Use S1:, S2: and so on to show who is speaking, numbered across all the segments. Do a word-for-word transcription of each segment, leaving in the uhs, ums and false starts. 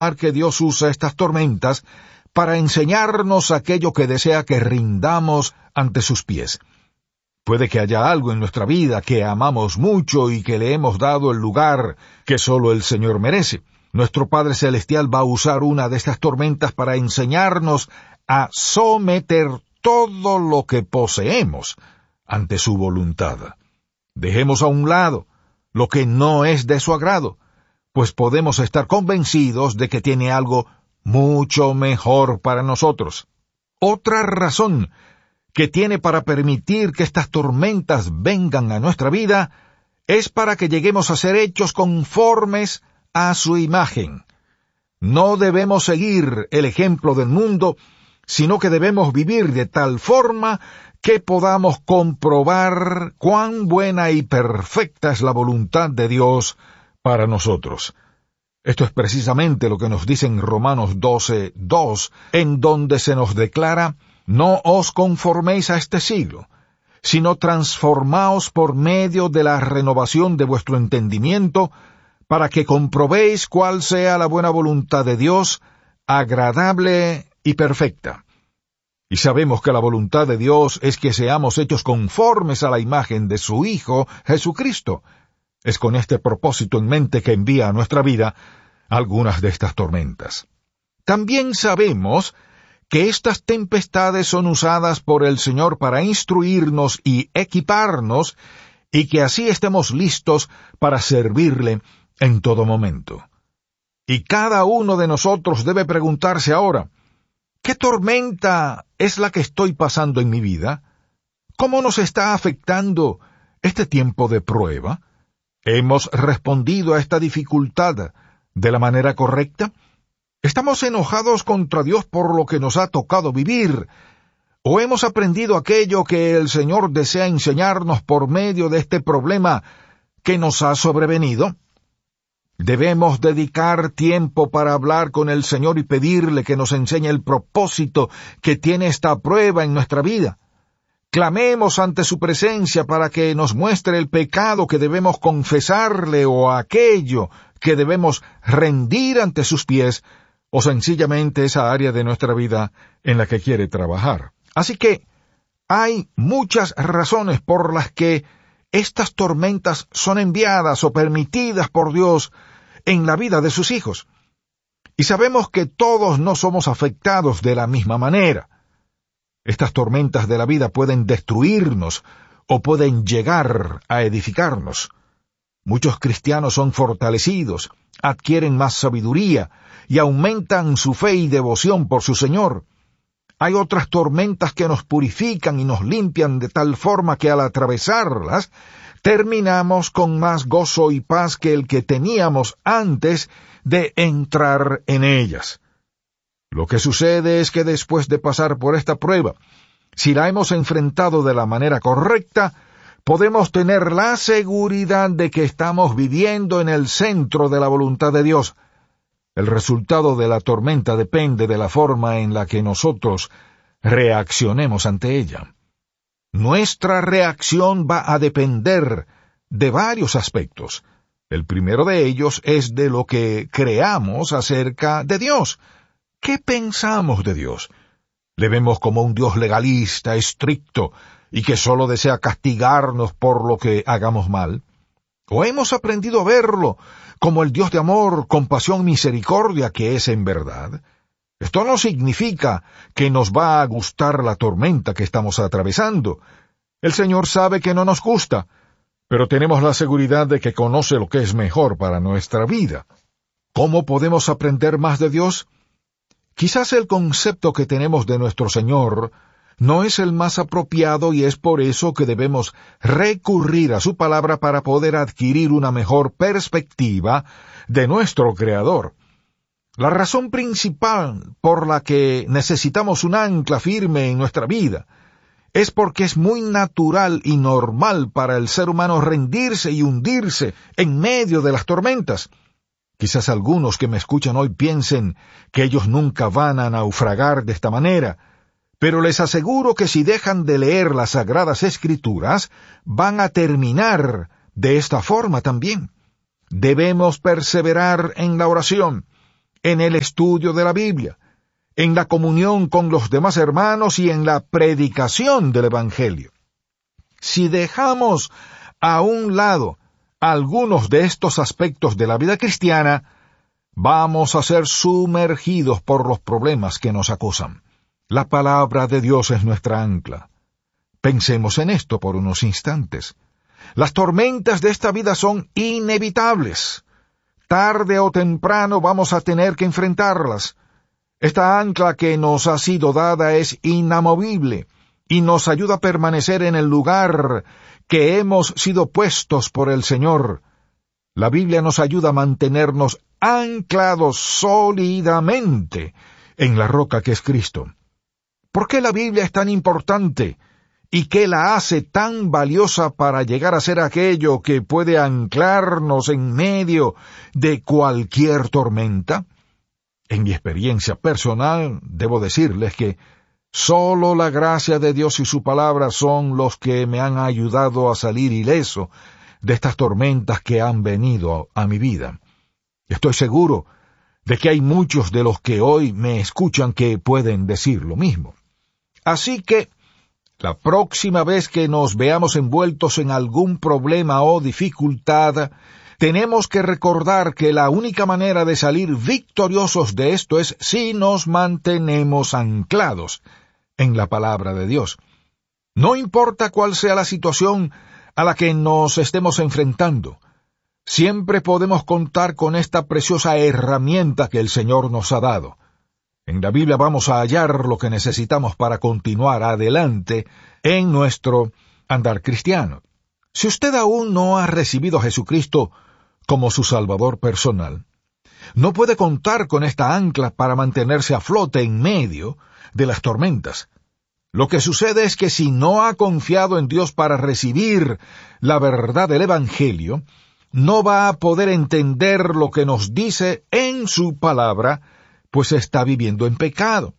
S1: que Dios usa estas tormentas para enseñarnos aquello que desea que rindamos ante sus pies. Puede que haya algo en nuestra vida que amamos mucho y que le hemos dado el lugar que solo el Señor merece. Nuestro Padre Celestial va a usar una de estas tormentas para enseñarnos a someter todo lo que poseemos ante su voluntad. Dejemos a un lado lo que no es de su agrado, pues podemos estar convencidos de que tiene algo mucho mejor para nosotros. Otra razón que tiene para permitir que estas tormentas vengan a nuestra vida es para que lleguemos a ser hechos conformes a su imagen. No debemos seguir el ejemplo del mundo, sino que debemos vivir de tal forma que podamos comprobar cuán buena y perfecta es la voluntad de Dios para nosotros. Esto es precisamente lo que nos dice en Romanos doce, dos, en donde se nos declara: no os conforméis a este siglo, sino transformaos por medio de la renovación de vuestro entendimiento, para que comprobéis cuál sea la buena voluntad de Dios, agradable y perfecta. Y sabemos que la voluntad de Dios es que seamos hechos conformes a la imagen de su Hijo, Jesucristo. Es con este propósito en mente que envía a nuestra vida algunas de estas tormentas. También sabemos que estas tempestades son usadas por el Señor para instruirnos y equiparnos, y que así estemos listos para servirle en todo momento. Y cada uno de nosotros debe preguntarse ahora: ¿qué tormenta es la que estoy pasando en mi vida? ¿Cómo nos está afectando este tiempo de prueba? ¿Hemos respondido a esta dificultad de la manera correcta? ¿Estamos enojados contra Dios por lo que nos ha tocado vivir? ¿O hemos aprendido aquello que el Señor desea enseñarnos por medio de este problema que nos ha sobrevenido? Debemos dedicar tiempo para hablar con el Señor y pedirle que nos enseñe el propósito que tiene esta prueba en nuestra vida. Clamemos ante su presencia para que nos muestre el pecado que debemos confesarle o aquello que debemos rendir ante sus pies, o sencillamente esa área de nuestra vida en la que quiere trabajar. Así que hay muchas razones por las que estas tormentas son enviadas o permitidas por Dios en la vida de sus hijos. Y sabemos que todos no somos afectados de la misma manera. Estas tormentas de la vida pueden destruirnos o pueden llegar a edificarnos. Muchos cristianos son fortalecidos, adquieren más sabiduría y aumentan su fe y devoción por su Señor. Hay otras tormentas que nos purifican y nos limpian de tal forma que al atravesarlas, terminamos con más gozo y paz que el que teníamos antes de entrar en ellas. Lo que sucede es que después de pasar por esta prueba, si la hemos enfrentado de la manera correcta, podemos tener la seguridad de que estamos viviendo en el centro de la voluntad de Dios. El resultado de la tormenta depende de la forma en la que nosotros reaccionemos ante ella. Nuestra reacción va a depender de varios aspectos. El primero de ellos es de lo que creamos acerca de Dios. ¿Qué pensamos de Dios? ¿Le vemos como un Dios legalista, estricto, y que solo desea castigarnos por lo que hagamos mal? ¿O hemos aprendido a verlo como el Dios de amor, compasión, misericordia que es en verdad? Esto no significa que nos va a gustar la tormenta que estamos atravesando. El Señor sabe que no nos gusta, pero tenemos la seguridad de que conoce lo que es mejor para nuestra vida. ¿Cómo podemos aprender más de Dios? Quizás el concepto que tenemos de nuestro Señor no es el más apropiado y es por eso que debemos recurrir a su palabra para poder adquirir una mejor perspectiva de nuestro Creador. La razón principal por la que necesitamos un ancla firme en nuestra vida es porque es muy natural y normal para el ser humano rendirse y hundirse en medio de las tormentas. Quizás algunos que me escuchan hoy piensen que ellos nunca van a naufragar de esta manera, pero les aseguro que si dejan de leer las Sagradas Escrituras, van a terminar de esta forma también. Debemos perseverar en la oración en el estudio de la Biblia, en la comunión con los demás hermanos y en la predicación del Evangelio. Si dejamos a un lado algunos de estos aspectos de la vida cristiana, vamos a ser sumergidos por los problemas que nos acosan. La palabra de Dios es nuestra ancla. Pensemos en esto por unos instantes. Las tormentas de esta vida son inevitables. Tarde o temprano vamos a tener que enfrentarlas. Esta ancla que nos ha sido dada es inamovible y nos ayuda a permanecer en el lugar que hemos sido puestos por el Señor. La Biblia nos ayuda a mantenernos anclados sólidamente en la roca que es Cristo. ¿Por qué la Biblia es tan importante y qué la hace tan valiosa para llegar a ser aquello que puede anclarnos en medio de cualquier tormenta? En mi experiencia personal, debo decirles que solo la gracia de Dios y su palabra son los que me han ayudado a salir ileso de estas tormentas que han venido a mi vida. Estoy seguro de que hay muchos de los que hoy me escuchan que pueden decir lo mismo. Así que, la próxima vez que nos veamos envueltos en algún problema o dificultad, tenemos que recordar que la única manera de salir victoriosos de esto es si nos mantenemos anclados en la palabra de Dios. No importa cuál sea la situación a la que nos estemos enfrentando, siempre podemos contar con esta preciosa herramienta que el Señor nos ha dado. En la Biblia vamos a hallar lo que necesitamos para continuar adelante en nuestro andar cristiano. Si usted aún no ha recibido a Jesucristo como su Salvador personal, no puede contar con esta ancla para mantenerse a flote en medio de las tormentas. Lo que sucede es que si no ha confiado en Dios para recibir la verdad del Evangelio, no va a poder entender lo que nos dice en su palabra, pues está viviendo en pecado.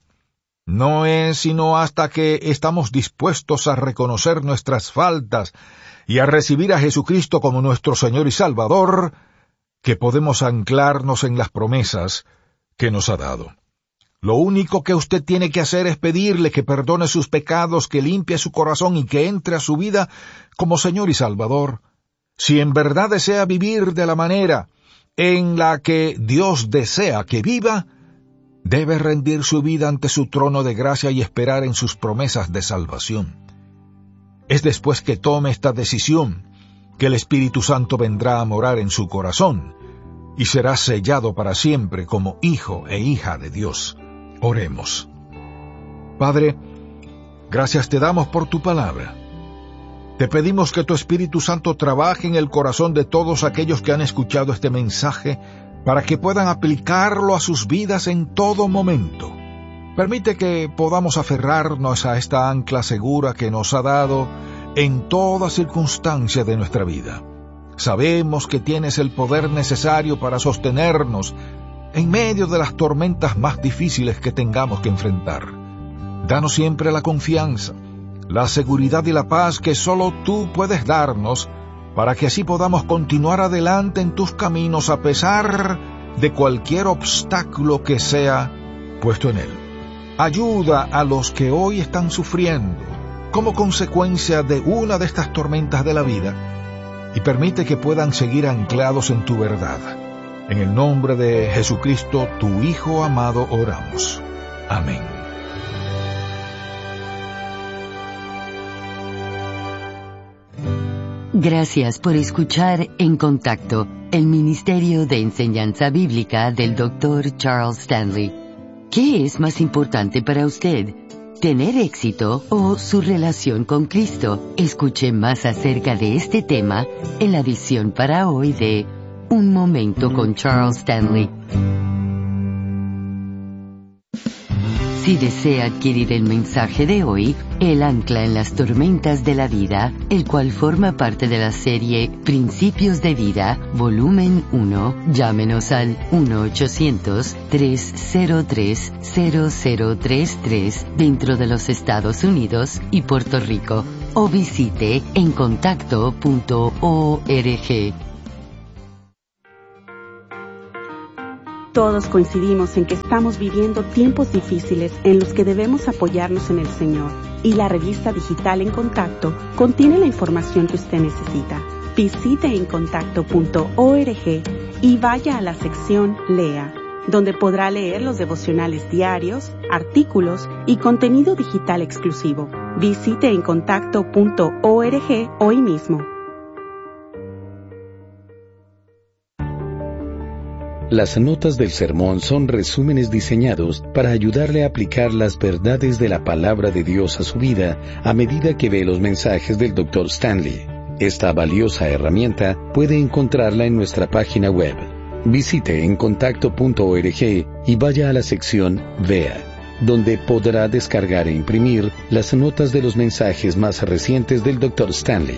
S1: No es sino hasta que estamos dispuestos a reconocer nuestras faltas y a recibir a Jesucristo como nuestro Señor y Salvador, que podemos anclarnos en las promesas que nos ha dado. Lo único que usted tiene que hacer es pedirle que perdone sus pecados, que limpie su corazón y que entre a su vida como Señor y Salvador. Si en verdad desea vivir de la manera en la que Dios desea que viva, debe rendir su vida ante su trono de gracia y esperar en sus promesas de salvación. Es después que tome esta decisión que el Espíritu Santo vendrá a morar en su corazón y será sellado para siempre como hijo e hija de Dios. Oremos. Padre, gracias te damos por tu palabra. Te pedimos que tu Espíritu Santo trabaje en el corazón de todos aquellos que han escuchado este mensaje para que puedan aplicarlo a sus vidas en todo momento. Permite que podamos aferrarnos a esta ancla segura que nos ha dado en toda circunstancia de nuestra vida. Sabemos que tienes el poder necesario para sostenernos en medio de las tormentas más difíciles que tengamos que enfrentar. Danos siempre la confianza, la seguridad y la paz que solo tú puedes darnos, para que así podamos continuar adelante en tus caminos a pesar de cualquier obstáculo que sea puesto en él. Ayuda a los que hoy están sufriendo como consecuencia de una de estas tormentas de la vida y permite que puedan seguir anclados en tu verdad. En el nombre de Jesucristo, tu Hijo amado, oramos. Amén.
S2: Gracias por escuchar En Contacto, el Ministerio de Enseñanza Bíblica del doctor Charles Stanley. ¿Qué es más importante para usted? ¿Tener éxito o su relación con Cristo? Escuche más acerca de este tema en la edición para hoy de Un Momento con Charles Stanley. Si desea adquirir el mensaje de hoy, El ancla en las tormentas de la vida, el cual forma parte de la serie Principios de Vida, volumen uno, llámenos al uno ochocientos, tres cero tres, cero cero tres tres dentro de los Estados Unidos y Puerto Rico, o visite en contacto punto org.
S3: Todos coincidimos en que estamos viviendo tiempos difíciles en los que debemos apoyarnos en el Señor, y la revista digital En Contacto contiene la información que usted necesita. Visite en contacto punto org y vaya a la sección Lea, donde podrá leer los devocionales diarios, artículos y contenido digital exclusivo. Visite en contacto punto org hoy mismo.
S4: Las notas del sermón son resúmenes diseñados para ayudarle a aplicar las verdades de la palabra de Dios a su vida a medida que ve los mensajes del doctor Stanley. Esta valiosa herramienta puede encontrarla en nuestra página web. Visite en contacto punto org y vaya a la sección Vea, donde podrá descargar e imprimir las notas de los mensajes más recientes del doctor Stanley.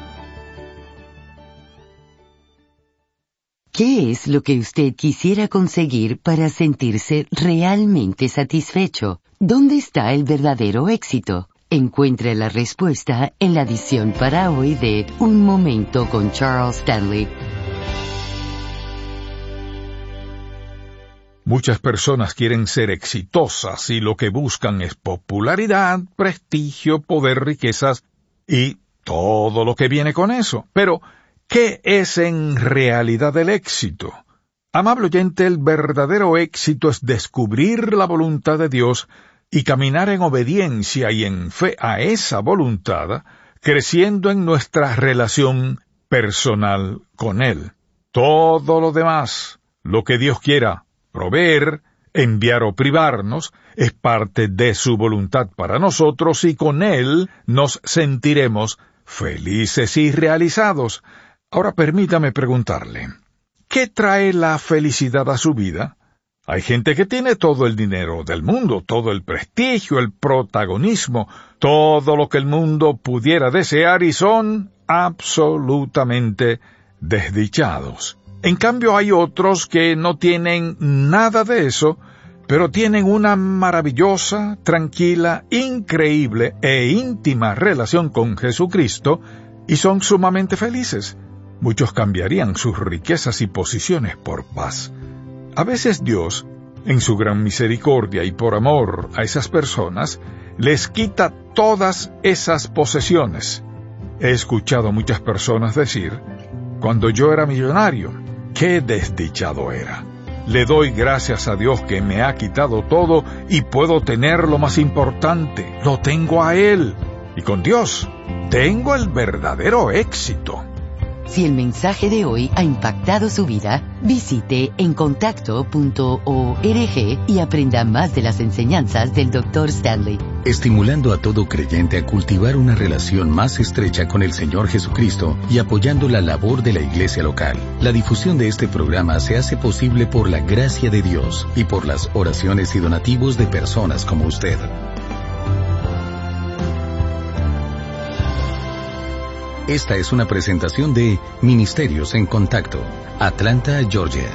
S2: ¿Qué es lo que usted quisiera conseguir para sentirse realmente satisfecho? ¿Dónde está el verdadero éxito? Encuentre la respuesta en la edición para hoy de Un Momento con Charles Stanley.
S1: Muchas personas quieren ser exitosas y lo que buscan es popularidad, prestigio, poder, riquezas y todo lo que viene con eso. Pero, ¿qué es en realidad el éxito? Amable oyente, el verdadero éxito es descubrir la voluntad de Dios y caminar en obediencia y en fe a esa voluntad, creciendo en nuestra relación personal con Él. Todo lo demás, lo que Dios quiera proveer, enviar o privarnos, es parte de su voluntad para nosotros y con Él nos sentiremos felices y realizados. Ahora permítame preguntarle, ¿qué trae la felicidad a su vida? Hay gente que tiene todo el dinero del mundo, todo el prestigio, el protagonismo, todo lo que el mundo pudiera desear y son absolutamente desdichados. En cambio hay otros que no tienen nada de eso, pero tienen una maravillosa, tranquila, increíble e íntima relación con Jesucristo y son sumamente felices. Muchos cambiarían sus riquezas y posiciones por paz. A veces Dios, en su gran misericordia y por amor a esas personas, les quita todas esas posesiones. He escuchado a muchas personas decir, cuando yo era millonario, qué desdichado era. Le doy gracias a Dios que me ha quitado todo y puedo tener lo más importante. Lo tengo a Él. Y con Dios, tengo el verdadero éxito.
S2: Si el mensaje de hoy ha impactado su vida, visite en contacto punto org y aprenda más de las enseñanzas del doctor Stanley.
S4: Estimulando a todo creyente a cultivar una relación más estrecha con el Señor Jesucristo y apoyando la labor de la iglesia local. La difusión de este programa se hace posible por la gracia de Dios y por las oraciones y donativos de personas como usted. Esta es una presentación de Ministerios en Contacto, Atlanta, Georgia.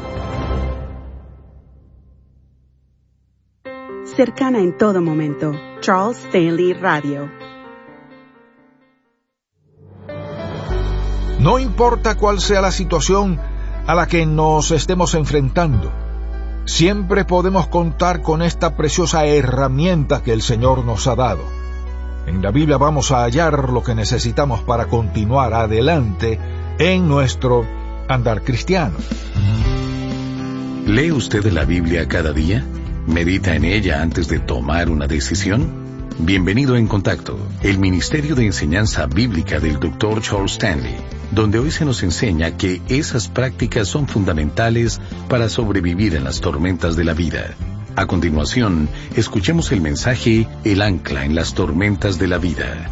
S3: Cercana en todo momento, Charles Stanley Radio.
S1: No importa cuál sea la situación a la que nos estemos enfrentando, siempre podemos contar con esta preciosa herramienta que el Señor nos ha dado. En la Biblia vamos a hallar lo que necesitamos para continuar adelante en nuestro andar cristiano.
S4: ¿Lee usted la Biblia cada día? ¿Medita en ella antes de tomar una decisión? Bienvenido en Contacto, el Ministerio de Enseñanza Bíblica del doctor Charles Stanley, donde hoy se nos enseña que esas prácticas son fundamentales para sobrevivir en las tormentas de la vida. A continuación, escuchemos el mensaje El ancla en las tormentas de la vida.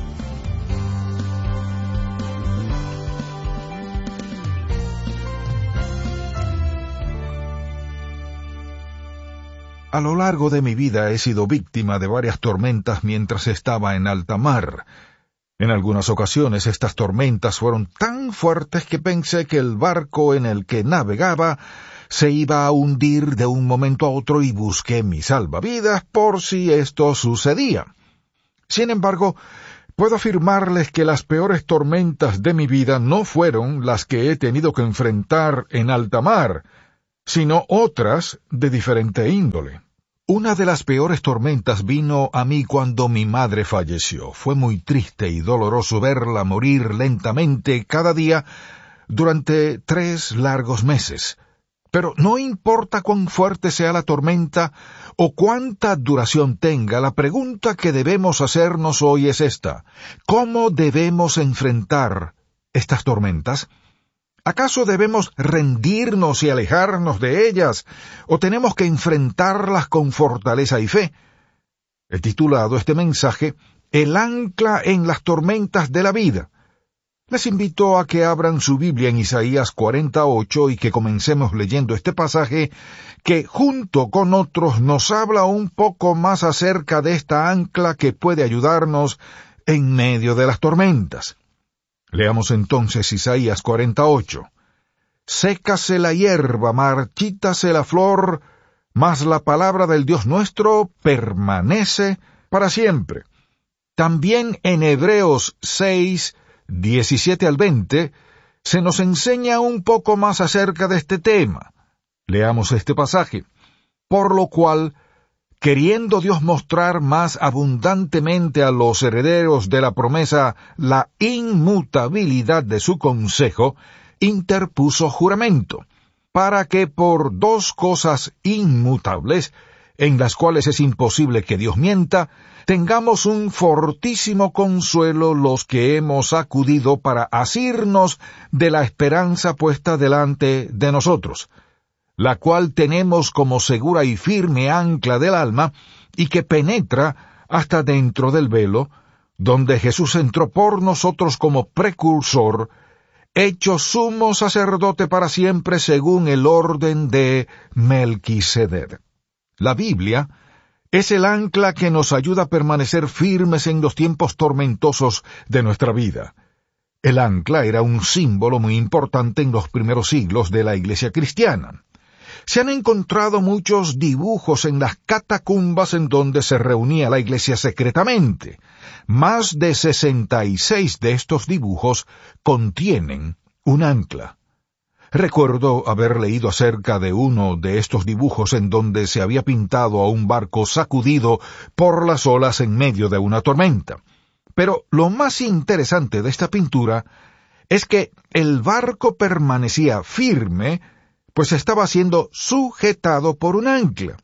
S1: A lo largo de mi vida he sido víctima de varias tormentas mientras estaba en alta mar. En algunas ocasiones estas tormentas fueron tan fuertes que pensé que el barco en el que navegaba se iba a hundir de un momento a otro y busqué mi salvavidas por si esto sucedía. Sin embargo, puedo afirmarles que las peores tormentas de mi vida no fueron las que he tenido que enfrentar en alta mar. sino otras de diferente índole. Una de las peores tormentas vino a mí cuando mi madre falleció. Fue muy triste y doloroso verla morir lentamente cada día durante tres largos meses. Pero no importa cuán fuerte sea la tormenta o cuánta duración tenga, la pregunta que debemos hacernos hoy es esta: ¿cómo debemos enfrentar estas tormentas? ¿Acaso debemos rendirnos y alejarnos de ellas, o tenemos que enfrentarlas con fortaleza y fe? He titulado este mensaje El ancla en las tormentas de la vida. Les invito a que abran su Biblia en Isaías cuarenta y ocho y que comencemos leyendo este pasaje que, junto con otros, nos habla un poco más acerca de esta ancla que puede ayudarnos en medio de las tormentas. Leamos entonces Isaías cuarenta y ocho. Sécase la hierba, marchítase la flor, mas la palabra del Dios nuestro permanece para siempre. También en Hebreos seis, diecisiete al veinte, se nos enseña un poco más acerca de este tema. Leamos este pasaje. Por lo cual, queriendo Dios mostrar más abundantemente a los herederos de la promesa la inmutabilidad de su consejo, interpuso juramento, para que por dos cosas inmutables, en las cuales es imposible que Dios mienta, tengamos un fortísimo consuelo los que hemos acudido para asirnos de la esperanza puesta delante de nosotros, la cual tenemos como segura y firme ancla del alma, y que penetra hasta dentro del velo, donde Jesús entró por nosotros como precursor, hecho sumo sacerdote para siempre según el orden de Melquisedec. La Biblia es el ancla que nos ayuda a permanecer firmes en los tiempos tormentosos de nuestra vida. El ancla era un símbolo muy importante en los primeros siglos de la Iglesia cristiana. Se han encontrado muchos dibujos en las catacumbas en donde se reunía la iglesia secretamente. Más de sesenta y seis de estos dibujos contienen un ancla. Recuerdo haber leído acerca de uno de estos dibujos en donde se había pintado a un barco sacudido por las olas en medio de una tormenta. Pero lo más interesante de esta pintura es que el barco permanecía firme, pues estaba siendo sujetado por un ancla.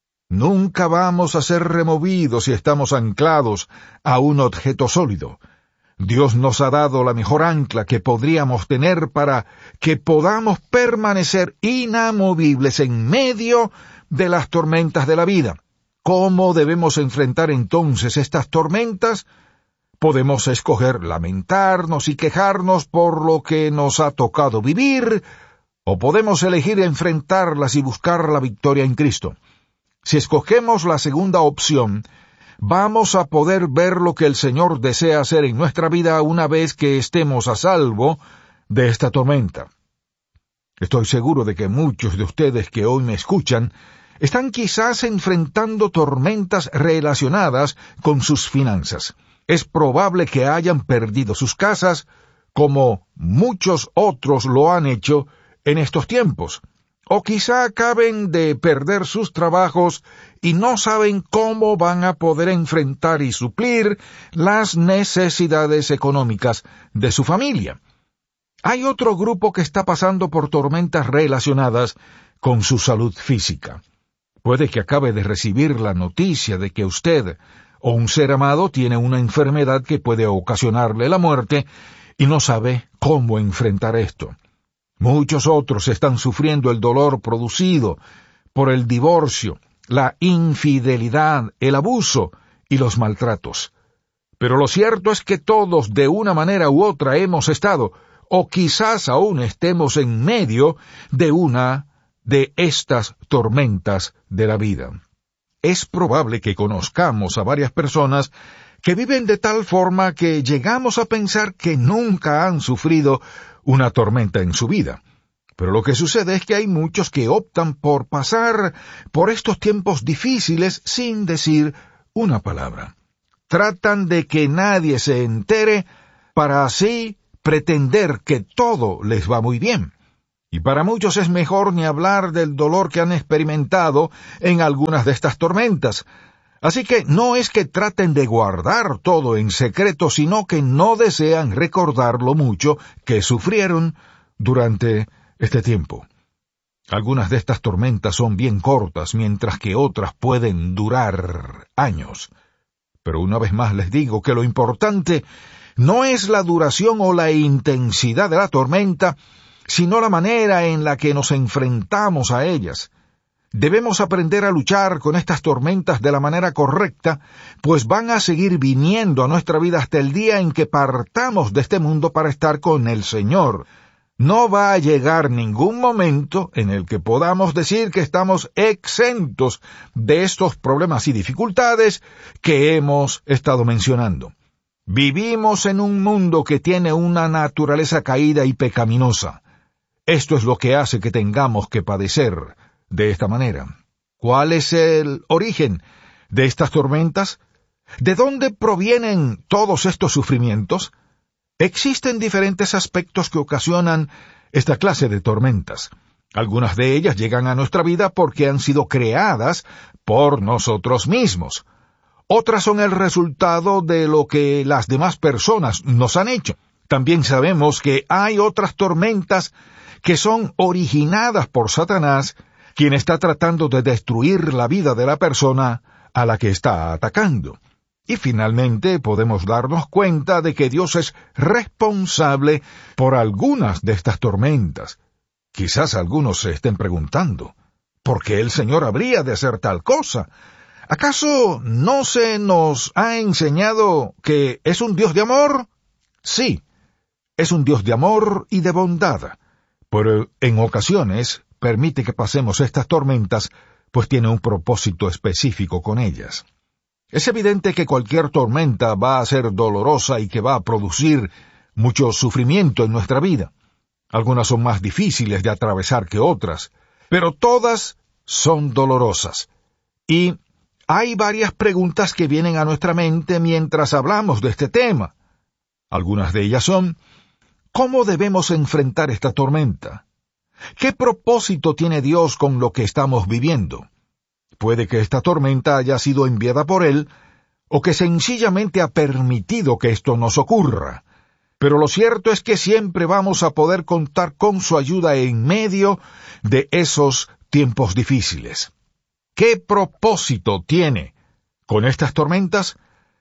S1: Nunca vamos a ser removidos si estamos anclados a un objeto sólido. Dios nos ha dado la mejor ancla que podríamos tener para que podamos permanecer inamovibles en medio de las tormentas de la vida. ¿Cómo debemos enfrentar entonces estas tormentas? Podemos escoger lamentarnos y quejarnos por lo que nos ha tocado vivir, o podemos elegir enfrentarlas y buscar la victoria en Cristo. Si escogemos la segunda opción, vamos a poder ver lo que el Señor desea hacer en nuestra vida una vez que estemos a salvo de esta tormenta. Estoy seguro de que muchos de ustedes que hoy me escuchan están quizás enfrentando tormentas relacionadas con sus finanzas. Es probable que hayan perdido sus casas, como muchos otros lo han hecho en estos tiempos, o quizá acaben de perder sus trabajos y no saben cómo van a poder enfrentar y suplir las necesidades económicas de su familia. Hay otro grupo que está pasando por tormentas relacionadas con su salud física. Puede que acabe de recibir la noticia de que usted o un ser amado tiene una enfermedad que puede ocasionarle la muerte y no sabe cómo enfrentar esto. Muchos otros están sufriendo el dolor producido por el divorcio, la infidelidad, el abuso y los maltratos. Pero lo cierto es que todos, de una manera u otra, hemos estado, o quizás aún estemos en medio de una de estas tormentas de la vida. Es probable que conozcamos a varias personas que viven de tal forma que llegamos a pensar que nunca han sufrido una tormenta en su vida. Pero lo que sucede es que hay muchos que optan por pasar por estos tiempos difíciles sin decir una palabra. Tratan de que nadie se entere para así pretender que todo les va muy bien. Y para muchos es mejor ni hablar del dolor que han experimentado en algunas de estas tormentas. Así que no es que traten de guardar todo en secreto, sino que no desean recordar lo mucho que sufrieron durante este tiempo. Algunas de estas tormentas son bien cortas, mientras que otras pueden durar años. Pero una vez más les digo que lo importante no es la duración o la intensidad de la tormenta, sino la manera en la que nos enfrentamos a ellas. Debemos aprender a luchar con estas tormentas de la manera correcta, pues van a seguir viniendo a nuestra vida hasta el día en que partamos de este mundo para estar con el Señor. No va a llegar ningún momento en el que podamos decir que estamos exentos de estos problemas y dificultades que hemos estado mencionando. Vivimos en un mundo que tiene una naturaleza caída y pecaminosa. Esto es lo que hace que tengamos que padecer de esta manera. ¿Cuál es el origen de estas tormentas? ¿De dónde provienen todos estos sufrimientos? Existen diferentes aspectos que ocasionan esta clase de tormentas. Algunas de ellas llegan a nuestra vida porque han sido creadas por nosotros mismos. Otras son el resultado de lo que las demás personas nos han hecho. También sabemos que hay otras tormentas que son originadas por Satanás, quien está tratando de destruir la vida de la persona a la que está atacando. Y finalmente podemos darnos cuenta de que Dios es responsable por algunas de estas tormentas. Quizás algunos se estén preguntando, ¿por qué el Señor habría de hacer tal cosa? ¿Acaso no se nos ha enseñado que es un Dios de amor? Sí, es un Dios de amor y de bondad, pero en ocasiones permite que pasemos estas tormentas, pues tiene un propósito específico con ellas. Es evidente que cualquier tormenta va a ser dolorosa y que va a producir mucho sufrimiento en nuestra vida. Algunas son más difíciles de atravesar que otras, pero todas son dolorosas. Y hay varias preguntas que vienen a nuestra mente mientras hablamos de este tema. Algunas de ellas son, ¿cómo debemos enfrentar esta tormenta? ¿Qué propósito tiene Dios con lo que estamos viviendo? Puede que esta tormenta haya sido enviada por Él, o que sencillamente ha permitido que esto nos ocurra. Pero lo cierto es que siempre vamos a poder contar con su ayuda en medio de esos tiempos difíciles. ¿Qué propósito tiene con estas tormentas?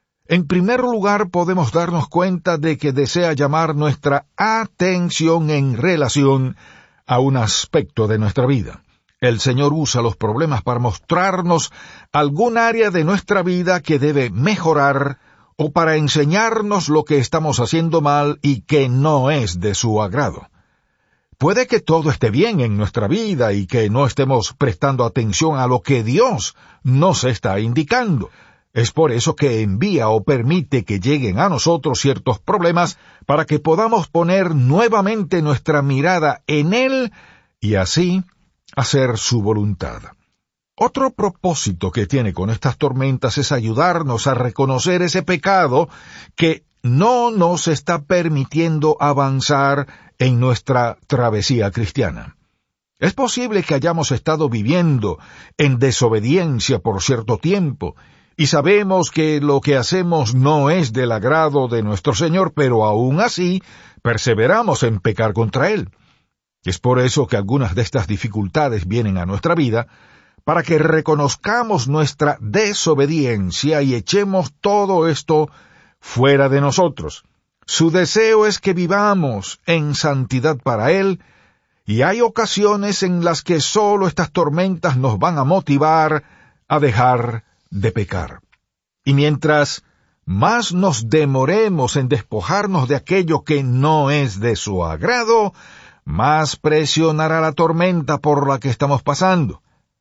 S1: En primer lugar, podemos darnos cuenta de que desea llamar nuestra atención en relación a un aspecto de nuestra vida. El Señor usa los problemas para mostrarnos algún área de nuestra vida que debe mejorar o para enseñarnos lo que estamos haciendo mal y que no es de su agrado. Puede que todo esté bien en nuestra vida y que no estemos prestando atención a lo que Dios nos está indicando. Es por eso que envía o permite que lleguen a nosotros ciertos problemas para que podamos poner nuevamente nuestra mirada en Él y así hacer su voluntad. Otro propósito que tiene con estas tormentas es ayudarnos a reconocer ese pecado que no nos está permitiendo avanzar en nuestra travesía cristiana. Es posible que hayamos estado viviendo en desobediencia por cierto tiempo, y sabemos que lo que hacemos no es del agrado de nuestro Señor, pero aún así perseveramos en pecar contra Él. Es por eso que algunas de estas dificultades vienen a nuestra vida, para que reconozcamos nuestra desobediencia y echemos todo esto fuera de nosotros. Su deseo es que vivamos en santidad para Él, y hay ocasiones en las que solo estas tormentas nos van a motivar a dejar de pecar. Y mientras más nos demoremos en despojarnos de aquello que no es de su agrado, más presionará la tormenta por la que estamos pasando.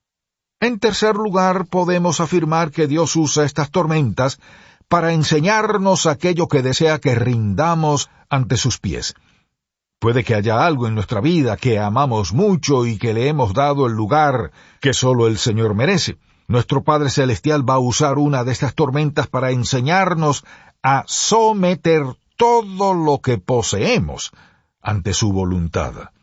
S1: En tercer lugar, podemos afirmar que Dios usa estas tormentas para enseñarnos aquello que desea que rindamos ante sus pies. Puede que haya algo en nuestra vida que amamos mucho y que le hemos dado el lugar que solo el Señor merece. Nuestro Padre Celestial va a usar una de estas tormentas para enseñarnos a someter todo lo que poseemos ante su voluntad.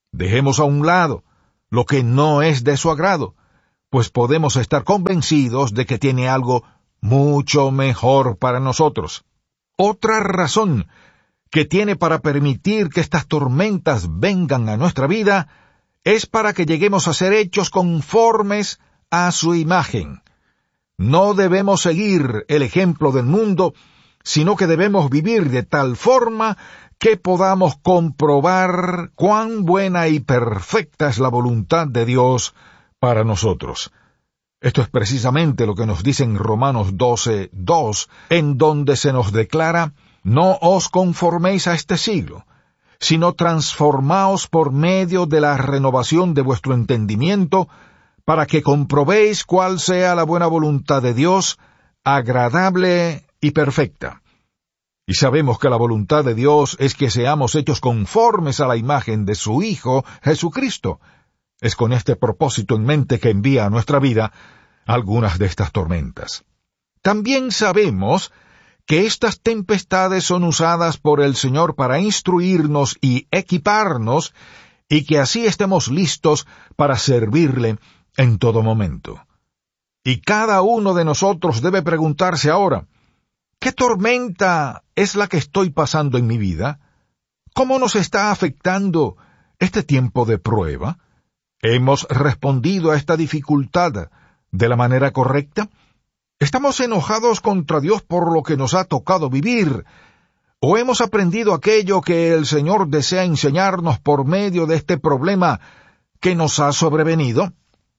S1: Dejemos a un lado lo que no es de su agrado, pues podemos estar convencidos de que tiene algo mucho mejor para nosotros. Otra razón que tiene para permitir que estas tormentas vengan a nuestra vida es para que lleguemos a ser hechos conformes a su imagen. No debemos seguir el ejemplo del mundo, sino que debemos vivir de tal forma que podamos comprobar cuán buena y perfecta es la voluntad de Dios para nosotros. Esto es precisamente lo que nos dice en Romanos doce, dos, en donde se nos declara: no os conforméis a este siglo, sino transformaos por medio de la renovación de vuestro entendimiento, para que comprobéis cuál sea la buena voluntad de Dios, agradable y perfecta. Y sabemos que la voluntad de Dios es que seamos hechos conformes a la imagen de su Hijo, Jesucristo. Es con este propósito en mente que envía a nuestra vida algunas de estas tormentas. También sabemos que estas tempestades son usadas por el Señor para instruirnos y equiparnos, y que así estemos listos para servirle en todo momento. Y cada uno de nosotros debe preguntarse ahora: ¿qué tormenta es la que estoy pasando en mi vida? ¿Cómo nos está afectando este tiempo de prueba? ¿Hemos respondido a esta dificultad de la manera correcta? ¿Estamos enojados contra Dios por lo que nos ha tocado vivir? ¿O hemos aprendido aquello que el Señor desea enseñarnos por medio de este problema que nos ha sobrevenido?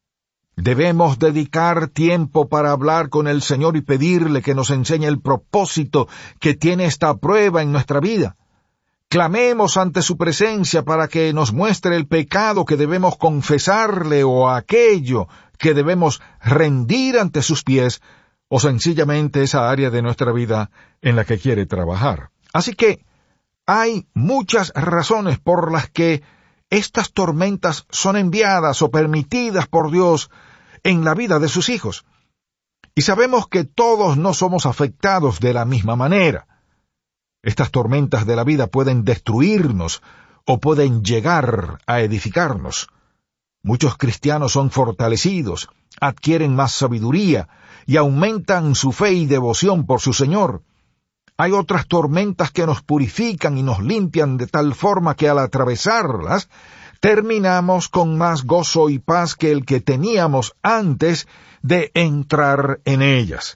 S1: Debemos dedicar tiempo para hablar con el Señor y pedirle que nos enseñe el propósito que tiene esta prueba en nuestra vida. Clamemos ante su presencia para que nos muestre el pecado que debemos confesarle o aquello que debemos rendir ante sus pies, o sencillamente esa área de nuestra vida en la que quiere trabajar. Así que hay muchas razones por las que estas tormentas son enviadas o permitidas por Dios en la vida de sus hijos. Y sabemos que todos no somos afectados de la misma manera. Estas tormentas de la vida pueden destruirnos o pueden llegar a edificarnos. Muchos cristianos son fortalecidos, adquieren más sabiduría y aumentan su fe y devoción por su Señor. Hay otras tormentas que nos purifican y nos limpian de tal forma que al atravesarlas terminamos con más gozo y paz que el que teníamos antes de entrar en ellas.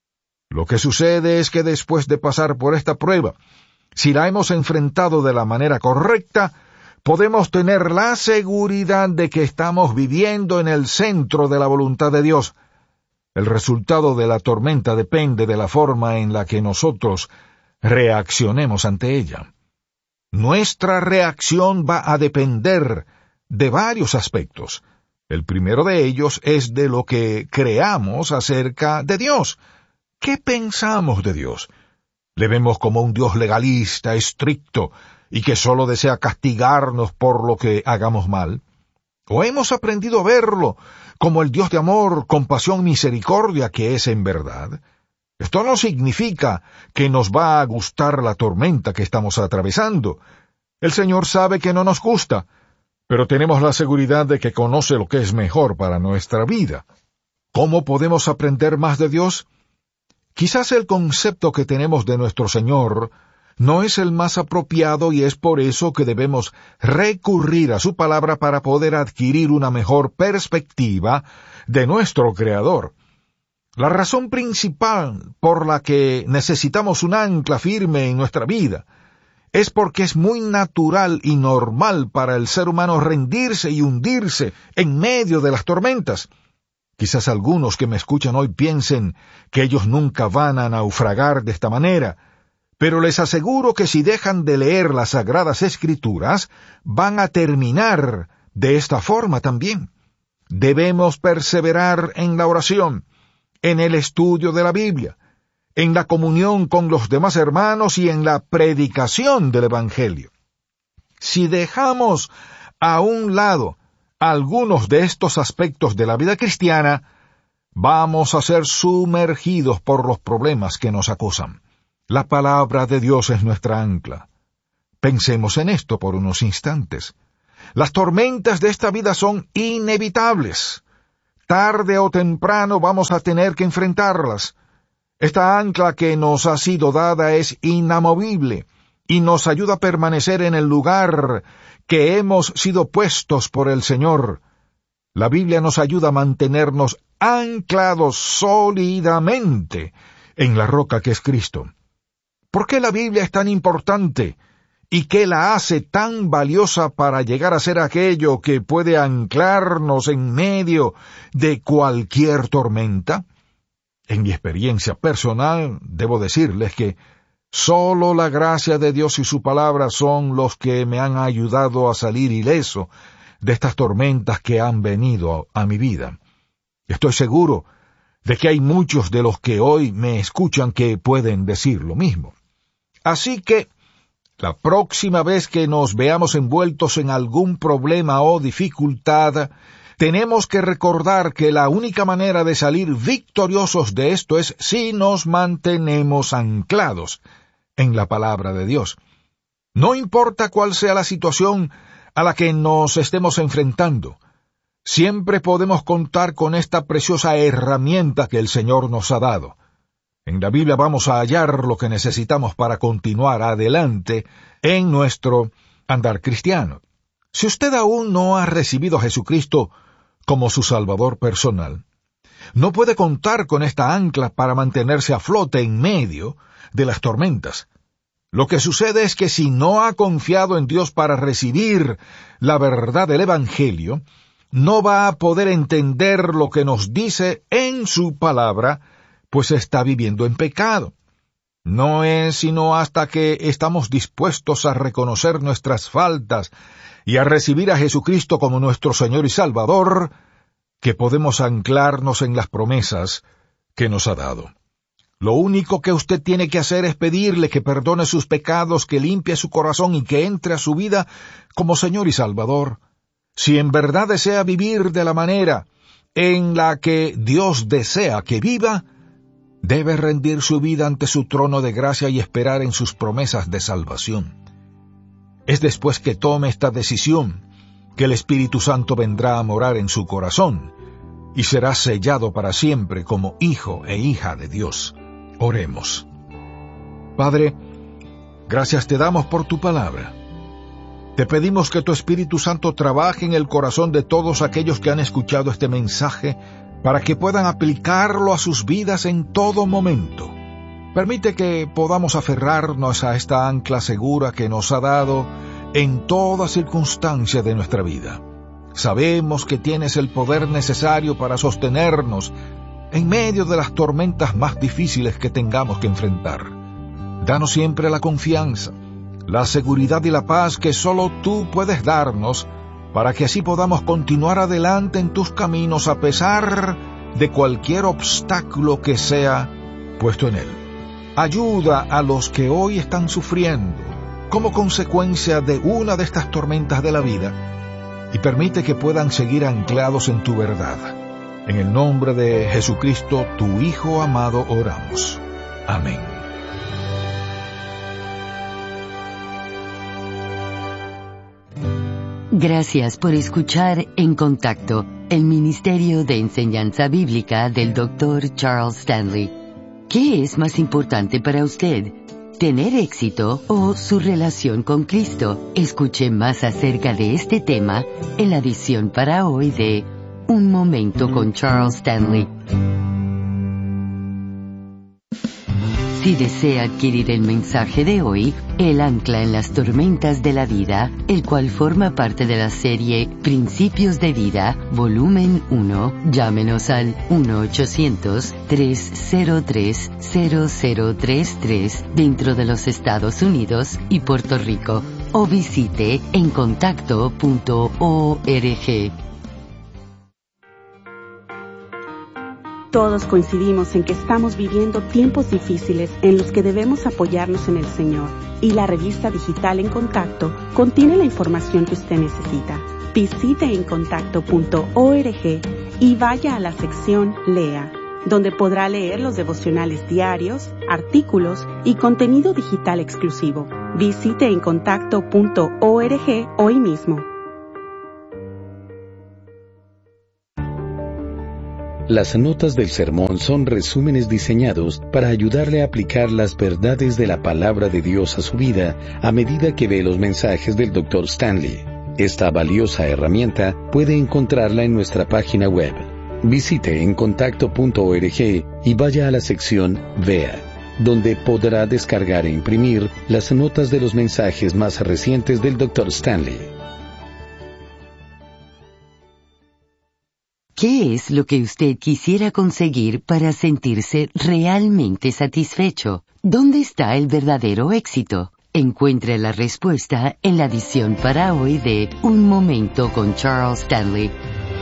S1: Lo que sucede es que después de pasar por esta prueba, si la hemos enfrentado de la manera correcta, podemos tener la seguridad de que estamos viviendo en el centro de la voluntad de Dios. El resultado de la tormenta depende de la forma en la que nosotros reaccionemos ante ella. Nuestra reacción va a depender de varios aspectos. El primero de ellos es de lo que creamos acerca de Dios. ¿Qué pensamos de Dios? ¿Le vemos como un Dios legalista, estricto, y que solo desea castigarnos por lo que hagamos mal? ¿O hemos aprendido a verlo como el Dios de amor, compasión, misericordia que es en verdad? Esto no significa que nos va a gustar la tormenta que estamos atravesando. El Señor sabe que no nos gusta, pero tenemos la seguridad de que conoce lo que es mejor para nuestra vida. ¿Cómo podemos aprender más de Dios? Quizás el concepto que tenemos de nuestro Señor no es el más apropiado y es por eso que debemos recurrir a su palabra para poder adquirir una mejor perspectiva de nuestro Creador. La razón principal por la que necesitamos un ancla firme en nuestra vida es porque es muy natural y normal para el ser humano rendirse y hundirse en medio de las tormentas. Quizás algunos que me escuchan hoy piensen que ellos nunca van a naufragar de esta manera, pero les aseguro que si dejan de leer las Sagradas Escrituras, van a terminar de esta forma también. Debemos perseverar en la oración, en el estudio de la Biblia, en la comunión con los demás hermanos y en la predicación del Evangelio. Si dejamos a un lado algunos de estos aspectos de la vida cristiana, vamos a ser sumergidos por los problemas que nos acosan. La palabra de Dios es nuestra ancla. Pensemos en esto por unos instantes. Las tormentas de esta vida son inevitables. Tarde o temprano vamos a tener que enfrentarlas. Esta ancla que nos ha sido dada es inamovible y nos ayuda a permanecer en el lugar que hemos sido puestos por el Señor. La Biblia nos ayuda a mantenernos anclados sólidamente en la roca que es Cristo. ¿Por qué la Biblia es tan importante? ¿Y qué la hace tan valiosa para llegar a ser aquello que puede anclarnos en medio de cualquier tormenta? En mi experiencia personal, debo decirles que solo la gracia de Dios y su palabra son los que me han ayudado a salir ileso de estas tormentas que han venido a, a mi vida. Estoy seguro de que hay muchos de los que hoy me escuchan que pueden decir lo mismo. Así que, la próxima vez que nos veamos envueltos en algún problema o dificultad, tenemos que recordar que la única manera de salir victoriosos de esto es si nos mantenemos anclados en la palabra de Dios. No importa cuál sea la situación a la que nos estemos enfrentando, siempre podemos contar con esta preciosa herramienta que el Señor nos ha dado. En la Biblia vamos a hallar lo que necesitamos para continuar adelante en nuestro andar cristiano. Si usted aún no ha recibido a Jesucristo como su Salvador personal, no puede contar con esta ancla para mantenerse a flote en medio de las tormentas. Lo que sucede es que si no ha confiado en Dios para recibir la verdad del Evangelio, no va a poder entender lo que nos dice en su palabra, pues está viviendo en pecado. No es sino hasta que estamos dispuestos a reconocer nuestras faltas y a recibir a Jesucristo como nuestro Señor y Salvador, que podemos anclarnos en las promesas que nos ha dado. Lo único que usted tiene que hacer es pedirle que perdone sus pecados, que limpie su corazón y que entre a su vida como Señor y Salvador. Si en verdad desea vivir de la manera en la que Dios desea que viva, debe rendir su vida ante su trono de gracia y esperar en sus promesas de salvación. Es después que tome esta decisión que el Espíritu Santo vendrá a morar en su corazón y será sellado para siempre como hijo e hija de Dios. Oremos. Padre, gracias te damos por tu palabra. Te pedimos que tu Espíritu Santo trabaje en el corazón de todos aquellos que han escuchado este mensaje para que puedan aplicarlo a sus vidas en todo momento. Permite que podamos aferrarnos a esta ancla segura que nos ha dado en toda circunstancia de nuestra vida. Sabemos que tienes el poder necesario para sostenernos en medio de las tormentas más difíciles que tengamos que enfrentar. Danos siempre la confianza, la seguridad y la paz que solo tú puedes darnos, para que así podamos continuar adelante en tus caminos a pesar de cualquier obstáculo que sea puesto en él. Ayuda a los que hoy están sufriendo como consecuencia de una de estas tormentas de la vida y permite que puedan seguir anclados en tu verdad. En el nombre de Jesucristo, tu Hijo amado, oramos. Amén.
S2: Gracias por escuchar En Contacto, el Ministerio de Enseñanza Bíblica del doctor Charles Stanley. ¿Qué es más importante para usted? ¿Tener éxito o su relación con Cristo? Escuche más acerca de este tema en la edición para hoy de Un Momento con Charles Stanley. Si desea adquirir el mensaje de hoy, El ancla en las tormentas de la vida, el cual forma parte de la serie Principios de Vida, volumen uno, llámenos al uno ochocientos, tres cero tres, cero cero tres tres dentro de los Estados Unidos y Puerto Rico, o visite en contacto punto org.
S3: Todos coincidimos en que estamos viviendo tiempos difíciles en los que debemos apoyarnos en el Señor, y la revista digital En Contacto contiene la información que usted necesita. Visite en contacto punto org y vaya a la sección Lea, donde podrá leer los devocionales diarios, artículos y contenido digital exclusivo. Visite en contacto punto org hoy mismo.
S4: Las notas del sermón son resúmenes diseñados para ayudarle a aplicar las verdades de la palabra de Dios a su vida a medida que ve los mensajes del doctor Stanley. Esta valiosa herramienta puede encontrarla en nuestra página web. Visite encontacto punto org y vaya a la sección Vea, donde podrá descargar e imprimir las notas de los mensajes más recientes del doctor Stanley.
S2: ¿Qué es lo que usted quisiera conseguir para sentirse realmente satisfecho? ¿Dónde está el verdadero éxito? Encuentre la respuesta en la edición para hoy de Un Momento con Charles Stanley.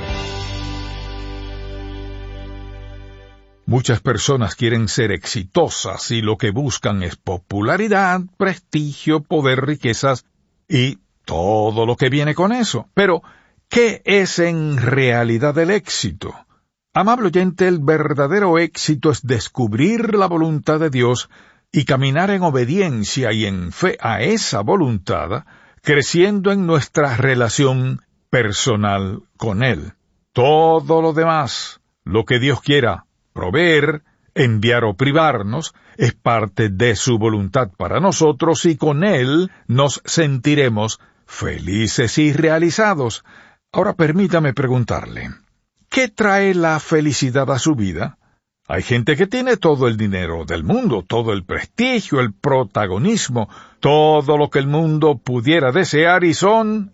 S1: Muchas personas quieren ser exitosas y lo que buscan es popularidad, prestigio, poder, riquezas y todo lo que viene con eso. Pero, ¿qué es en realidad el éxito? Amable oyente, el verdadero éxito es descubrir la voluntad de Dios y caminar en obediencia y en fe a esa voluntad, creciendo en nuestra relación personal con Él. Todo lo demás, lo que Dios quiera proveer, enviar o privarnos, es parte de su voluntad para nosotros y con Él nos sentiremos felices y realizados. Ahora permítame preguntarle, ¿qué trae la felicidad a su vida? Hay gente que tiene todo el dinero del mundo, todo el prestigio, el protagonismo, todo lo que el mundo pudiera desear y son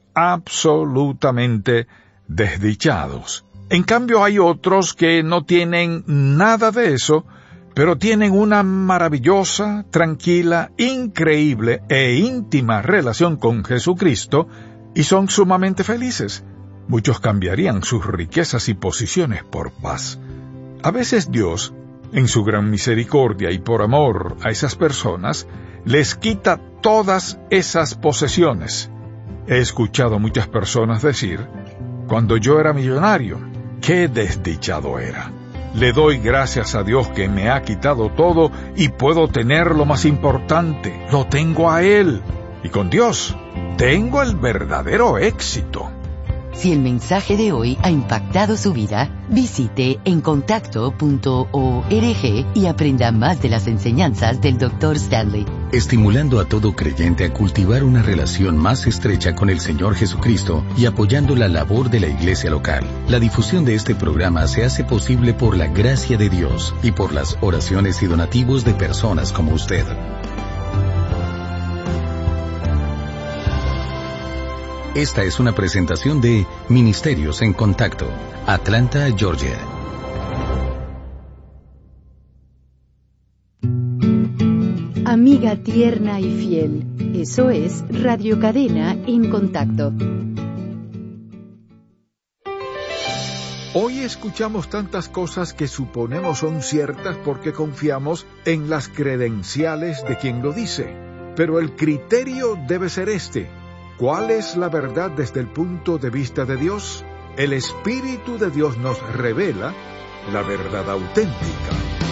S1: absolutamente desdichados. En cambio hay otros que no tienen nada de eso, pero tienen una maravillosa, tranquila, increíble e íntima relación con Jesucristo y son sumamente felices. Muchos cambiarían sus riquezas y posiciones por paz. A veces Dios, en su gran misericordia y por amor a esas personas, les quita todas esas posesiones. He escuchado a muchas personas decir, cuando yo era millonario, qué desdichado era. Le doy gracias a Dios que me ha quitado todo y puedo tener lo más importante. Lo tengo a Él. Y con Dios, tengo el verdadero éxito.
S2: Si el mensaje de hoy ha impactado su vida, visite encontacto punto org y aprenda más de las enseñanzas del doctor Stanley.
S4: Estimulando a todo creyente a cultivar una relación más estrecha con el Señor Jesucristo y apoyando la labor de la iglesia local. La difusión de este programa se hace posible por la gracia de Dios y por las oraciones y donativos de personas como usted. Esta es una presentación de Ministerios en Contacto, Atlanta, Georgia.
S2: Amiga tierna y fiel, eso es Radio Cadena en Contacto.
S1: Hoy escuchamos tantas cosas que suponemos son ciertas porque confiamos en las credenciales de quien lo dice. Pero el criterio debe ser este. ¿Cuál es la verdad desde el punto de vista de Dios? El Espíritu de Dios nos revela la verdad auténtica.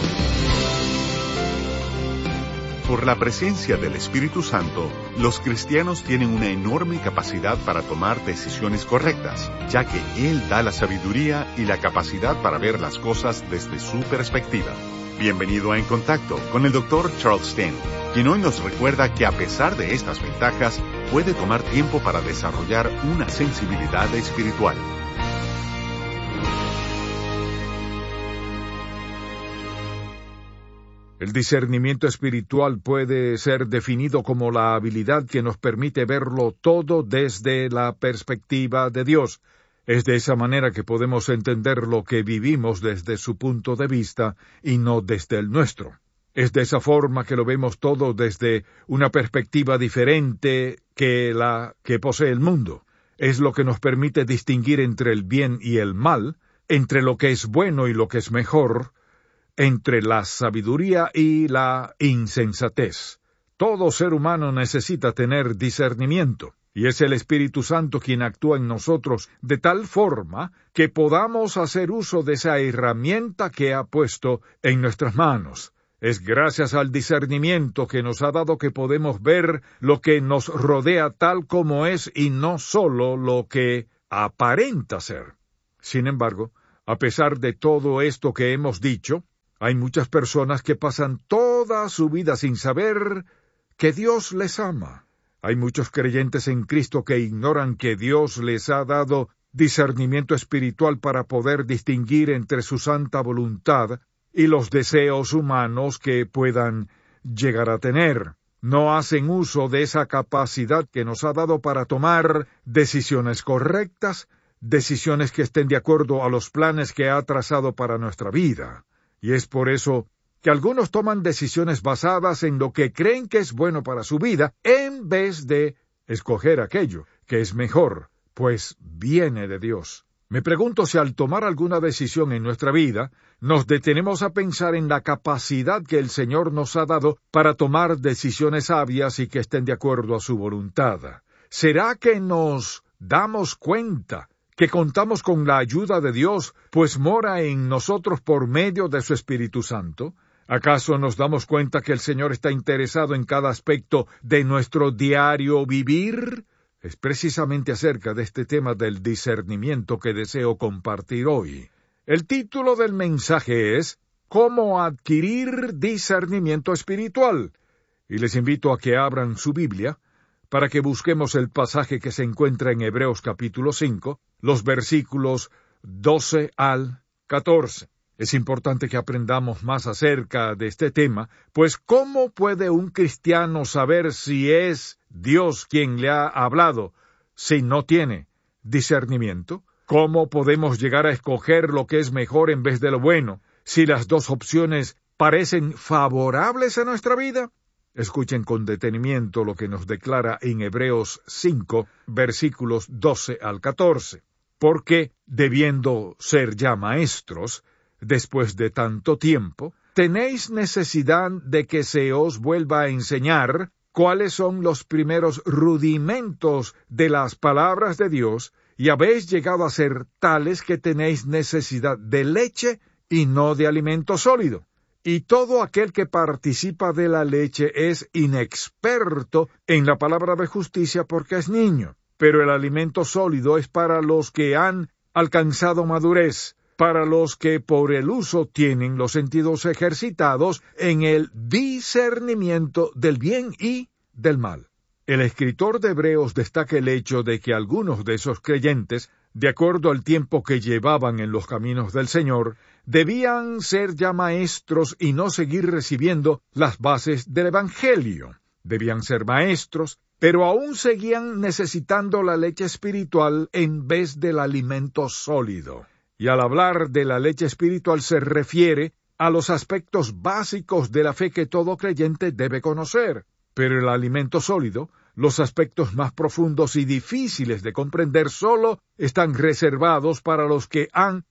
S5: Por la presencia del Espíritu Santo, los cristianos tienen una enorme capacidad para tomar decisiones correctas, ya que Él da la sabiduría y la capacidad para ver las cosas desde su perspectiva. Bienvenido a En Contacto con el doctor Charles Stanley, quien hoy nos recuerda que a pesar de estas ventajas, puede tomar tiempo para desarrollar una sensibilidad espiritual.
S1: El discernimiento espiritual puede ser definido como la habilidad que nos permite verlo todo desde la perspectiva de Dios. Es de esa manera que podemos entender lo que vivimos desde su punto de vista y no desde el nuestro. Es de esa forma que lo vemos todo desde una perspectiva diferente que la que posee el mundo. Es lo que nos permite distinguir entre el bien y el mal, entre lo que es bueno y lo que es mejor, entre la sabiduría y la insensatez. Todo ser humano necesita tener discernimiento, y es el Espíritu Santo quien actúa en nosotros de tal forma que podamos hacer uso de esa herramienta que ha puesto en nuestras manos. Es gracias al discernimiento que nos ha dado que podemos ver lo que nos rodea tal como es y no solo lo que aparenta ser. Sin embargo, A pesar de todo esto que hemos dicho, hay muchas personas que pasan toda su vida sin saber que Dios les ama. Hay muchos creyentes en Cristo que ignoran que Dios les ha dado discernimiento espiritual para poder distinguir entre su santa voluntad y los deseos humanos que puedan llegar a tener. No hacen uso de esa capacidad que nos ha dado para tomar decisiones correctas, decisiones que estén de acuerdo a los planes que ha trazado para nuestra vida. Y es por eso que algunos toman decisiones basadas en lo que creen que es bueno para su vida, en vez de escoger aquello que es mejor, pues viene de Dios. Me pregunto si al tomar alguna decisión en nuestra vida, nos detenemos a pensar en la capacidad que el Señor nos ha dado para tomar decisiones sabias y que estén de acuerdo a su voluntad. ¿Será que nos damos cuenta que contamos con la ayuda de Dios, pues mora en nosotros por medio de su Espíritu Santo? ¿Acaso nos damos cuenta que el Señor está interesado en cada aspecto de nuestro diario vivir? Es precisamente acerca de este tema del discernimiento que deseo compartir hoy. El título del mensaje es ¿Cómo adquirir discernimiento espiritual? Y les invito a que abran su Biblia para que busquemos el pasaje que se encuentra en Hebreos capítulo cinco, los versículos doce al catorce. Es importante que aprendamos más acerca de este tema, pues ¿cómo puede un cristiano saber si es Dios quien le ha hablado si no tiene discernimiento? ¿Cómo podemos llegar a escoger lo que es mejor en vez de lo bueno, si las dos opciones parecen favorables a nuestra vida? Escuchen con detenimiento lo que nos declara en Hebreos cinco, versículos doce al catorce. Porque, debiendo ser ya maestros, después de tanto tiempo, tenéis necesidad de que se os vuelva a enseñar cuáles son los primeros rudimentos de las palabras de Dios, y habéis llegado a ser tales que tenéis necesidad de leche y no de alimento sólido. Y todo aquel que participa de la leche es inexperto en la palabra de justicia porque es niño, pero el alimento sólido es para los que han alcanzado madurez, para los que por el uso tienen los sentidos ejercitados en el discernimiento del bien y del mal. El escritor de Hebreos destaca el hecho de que algunos de esos creyentes, de acuerdo al tiempo que llevaban en los caminos del Señor, debían ser ya maestros y no seguir recibiendo las bases del Evangelio. Debían ser maestros, pero aún seguían necesitando la leche espiritual en vez del alimento sólido. Y al hablar de la leche espiritual se refiere a los aspectos básicos de la fe que todo creyente debe conocer. Pero el alimento sólido, los aspectos más profundos y difíciles de comprender, solo están reservados para los que han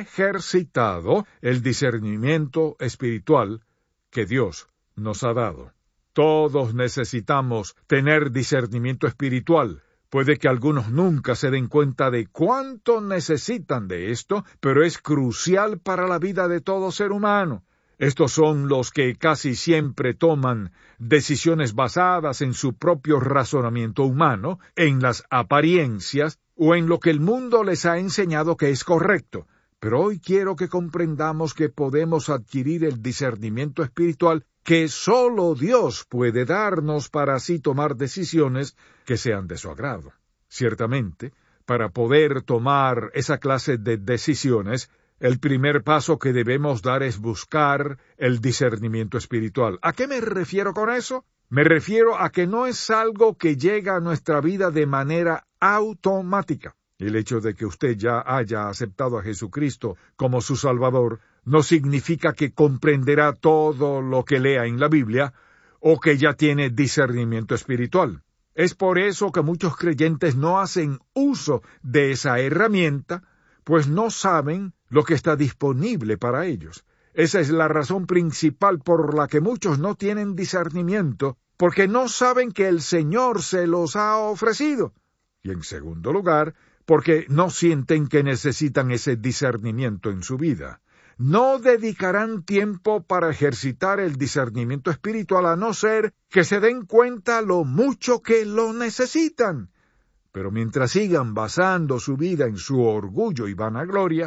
S1: ejercitado el discernimiento espiritual que Dios nos ha dado. Todos necesitamos tener discernimiento espiritual. Puede que algunos nunca se den cuenta de cuánto necesitan de esto, pero es crucial para la vida de todo ser humano. Estos son los que casi siempre toman decisiones basadas en su propio razonamiento humano, en las apariencias o en lo que el mundo les ha enseñado que es correcto. Pero hoy quiero que comprendamos que podemos adquirir el discernimiento espiritual que solo Dios puede darnos para así tomar decisiones que sean de su agrado. Ciertamente, para poder tomar esa clase de decisiones, el primer paso que debemos dar es buscar el discernimiento espiritual. ¿A qué me refiero con eso? Me refiero a que no es algo que llega a nuestra vida de manera automática. El hecho de que usted ya haya aceptado a Jesucristo como su Salvador no significa que comprenderá todo lo que lea en la Biblia o que ya tiene discernimiento espiritual. Es por eso que muchos creyentes no hacen uso de esa herramienta, pues no saben lo que está disponible para ellos. Esa es la razón principal por la que muchos no tienen discernimiento, porque no saben que el Señor se los ha ofrecido. Y en segundo lugar, porque no sienten que necesitan ese discernimiento en su vida. No dedicarán tiempo para ejercitar el discernimiento espiritual a no ser que se den cuenta lo mucho que lo necesitan. Pero mientras sigan basando su vida en su orgullo y vanagloria,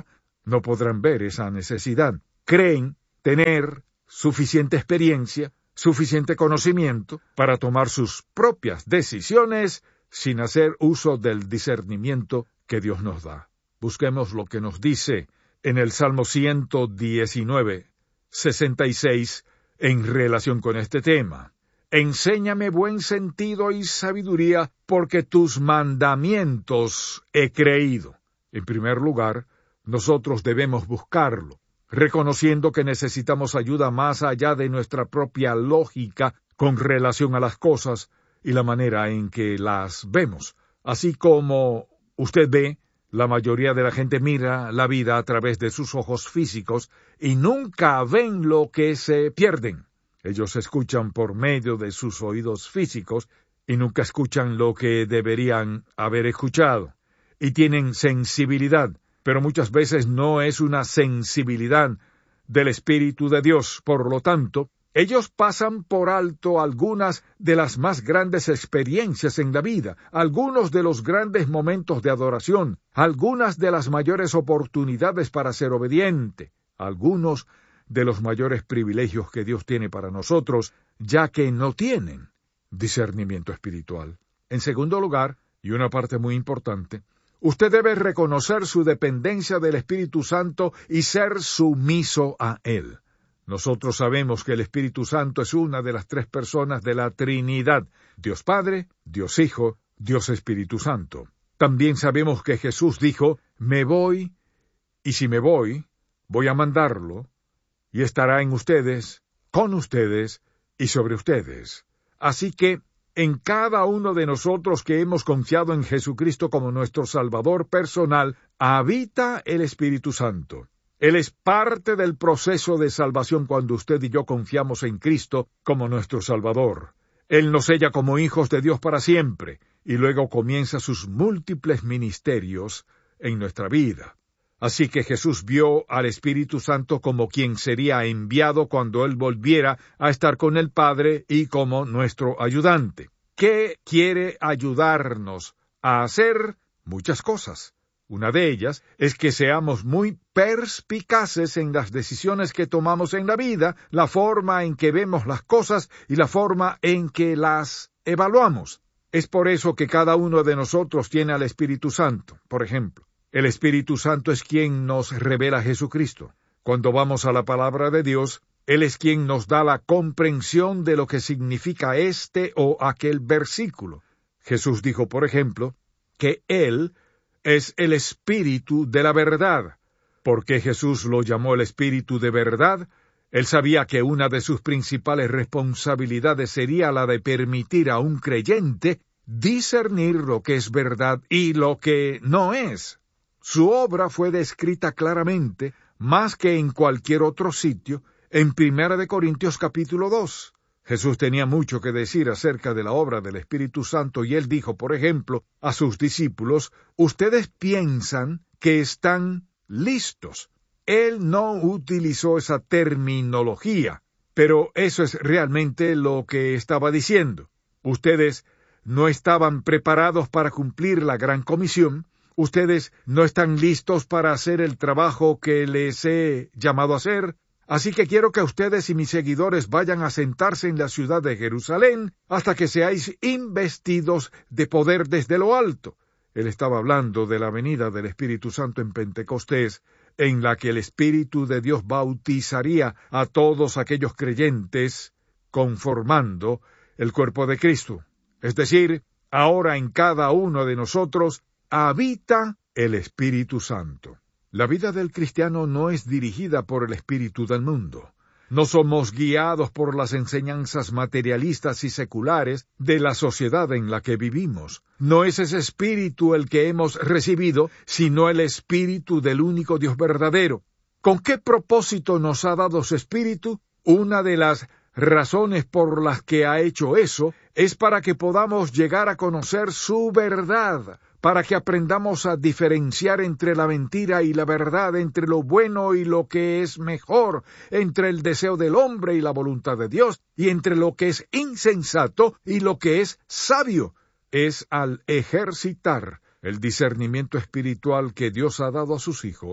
S1: no podrán ver esa necesidad. Creen tener suficiente experiencia, suficiente conocimiento para tomar sus propias decisiones sin hacer uso del discernimiento que Dios nos da. Busquemos lo que nos dice en el Salmo ciento diecinueve, sesenta y seis, en relación con este tema. Enséñame buen sentido y sabiduría, porque tus mandamientos he creído. En primer lugar, nosotros debemos buscarlo, reconociendo que necesitamos ayuda más allá de nuestra propia lógica con relación a las cosas y la manera en que las vemos. Así como usted ve, la mayoría de la gente mira la vida a través de sus ojos físicos y nunca ven lo que se pierden. Ellos escuchan por medio de sus oídos físicos y nunca escuchan lo que deberían haber escuchado. Y tienen sensibilidad, pero muchas veces no es una sensibilidad del Espíritu de Dios. Por lo tanto, ellos pasan por alto algunas de las más grandes experiencias en la vida, algunos de los grandes momentos de adoración, algunas de las mayores oportunidades para ser obediente, algunos de los mayores privilegios que Dios tiene para nosotros, ya que no tienen discernimiento espiritual. En segundo lugar, y una parte muy importante, usted debe reconocer su dependencia del Espíritu Santo y ser sumiso a Él. Nosotros sabemos que el Espíritu Santo es una de las tres personas de la Trinidad, Dios Padre, Dios Hijo, Dios Espíritu Santo. También sabemos que Jesús dijo, me voy, y si me voy, voy a mandarlo, y estará en ustedes, con ustedes y sobre ustedes. Así que, en cada uno de nosotros que hemos confiado en Jesucristo como nuestro Salvador personal, habita el Espíritu Santo. Él es parte del proceso de salvación cuando usted y yo confiamos en Cristo como nuestro Salvador. Él nos sella como hijos de Dios para siempre, y luego comienza sus múltiples ministerios en nuestra vida. Así que Jesús vio al Espíritu Santo como quien sería enviado cuando Él volviera a estar con el Padre y como nuestro ayudante. ¿Qué quiere ayudarnos a hacer? Muchas cosas. Una de ellas es que seamos muy perspicaces en las decisiones que tomamos en la vida, la forma en que vemos las cosas y la forma en que las evaluamos. Es por eso que cada uno de nosotros tiene al Espíritu Santo. Por ejemplo, el Espíritu Santo es quien nos revela a Jesucristo. Cuando vamos a la palabra de Dios, Él es quien nos da la comprensión de lo que significa este o aquel versículo. Jesús dijo, por ejemplo, que Él es el Espíritu de la verdad. ¿Por qué Jesús lo llamó el Espíritu de verdad? Él sabía que una de sus principales responsabilidades sería la de permitir a un creyente discernir lo que es verdad y lo que no es. Su obra fue descrita claramente, más que en cualquier otro sitio, en Primera de Corintios capítulo dos. Jesús tenía mucho que decir acerca de la obra del Espíritu Santo y Él dijo, por ejemplo, a sus discípulos, ustedes piensan que están listos. Él no utilizó esa terminología, pero eso es realmente lo que estaba diciendo. Ustedes no estaban preparados para cumplir la gran comisión, ustedes no están listos para hacer el trabajo que les he llamado a hacer. Así que quiero que ustedes y mis seguidores vayan a sentarse en la ciudad de Jerusalén hasta que seáis investidos de poder desde lo alto. Él estaba hablando de la venida del Espíritu Santo en Pentecostés, en la que el Espíritu de Dios bautizaría a todos aquellos creyentes, conformando el cuerpo de Cristo. Es decir, ahora en cada uno de nosotros habita el Espíritu Santo. La vida del cristiano no es dirigida por el espíritu del mundo. No somos guiados por las enseñanzas materialistas y seculares de la sociedad en la que vivimos. No es ese espíritu el que hemos recibido, sino el espíritu del único Dios verdadero. ¿Con qué propósito nos ha dado su espíritu? Una de las razones por las que ha hecho eso es para que podamos llegar a conocer su verdad, para que aprendamos a diferenciar entre la mentira y la verdad, entre lo bueno y lo que es mejor, entre el deseo del hombre y la voluntad de Dios, y entre lo que es insensato y lo que es sabio. Es al ejercitar el discernimiento espiritual que Dios ha dado a sus hijos